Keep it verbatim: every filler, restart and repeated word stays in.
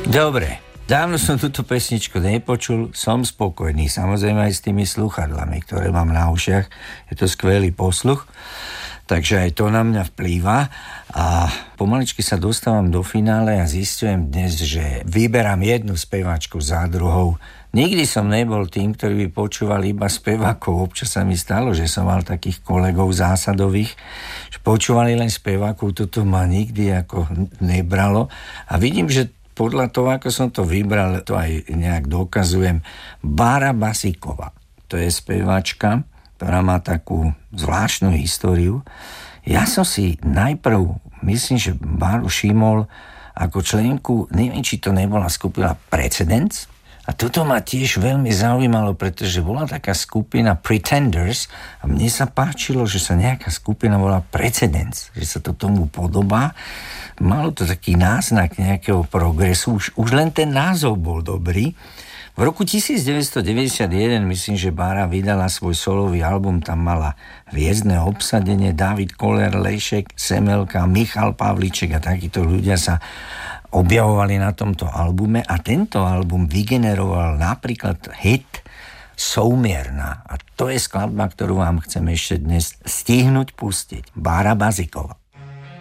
Dobre, dávno som túto pesničku nepočul, som spokojný, samozrejme aj s tými sluchadlami, ktoré mám na ušiach, je to skvelý posluch, takže aj to na mňa vplýva a pomaličky sa dostávam do finále a zistujem dnes, že vyberám jednu speváčku za druhou. Nikdy som nebol tým, ktorý by počúval iba spevákov. Občas sa mi stalo, že som mal takých kolegov zásadových, že počúvali len spevákov, toto ma nikdy ako nebralo a vidím, že podľa toho, ako som to vybral, to aj nejak dokazujem. Bára Basíková, to je speváčka, ktorá má takú zvláštnu históriu. Ja som si najprv, myslím, že Báru všimol ako členku, neviem, či to nebola skupina Precedence. A toto ma tiež veľmi zaujímalo, pretože bola taká skupina Pretenders a mne sa páčilo, že sa nejaká skupina volá Precedence, že sa to tomu podobá. Malo to taký náznak nejakého progresu, už, už len ten názov bol dobrý. V roku devätnásťstodeväťdesiatjeden myslím, že Bára vydala svoj solový album, tam mala hviezdne obsadenie, Dávid Koller, Lešek, Semelka, Michal Pavlíček a takíto ľudia sa objavovali na tomto albume a tento album vygeneroval napríklad hit Soumierna a to je skladba, ktorú vám chcem ešte dnes stihnúť pustiť. Bára Basíková.